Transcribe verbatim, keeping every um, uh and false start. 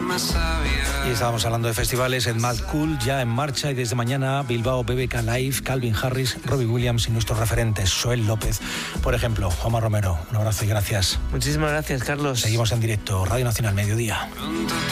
Y estábamos hablando de festivales. en Mad Cool ya en marcha, y desde mañana Bilbao B B K Live, Calvin Harris, Robbie Williams y nuestros referentes, Joel López, por ejemplo. Omar Romero, un abrazo y gracias. Muchísimas gracias, Carlos. Seguimos en directo, Radio Nacional, mediodía.